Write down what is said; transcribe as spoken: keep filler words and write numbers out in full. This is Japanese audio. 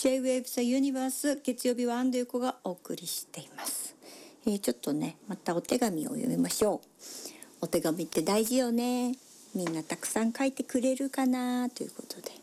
J-Wave The Universe 月曜日は安藤優子がお送りしています、えー、ちょっとねまたお手紙を読みましょう。お手紙って大事よね。みんなたくさん書いてくれるかなということで、